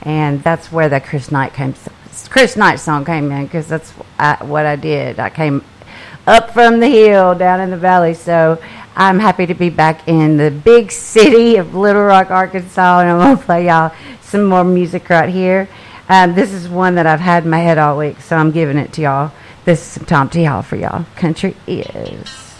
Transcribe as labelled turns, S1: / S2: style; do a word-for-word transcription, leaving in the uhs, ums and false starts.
S1: and that's where the Chris Knight came. Chris Knight song came in because that's I, what I did. I came up from the hill down in the valley, so I'm happy to be back in the big city of Little Rock, Arkansas, and I'm gonna play y'all some more music right here. Um, this is one that I've had in my head all week, so I'm giving it to y'all. This is some Tom T. Hall for y'all. Country is.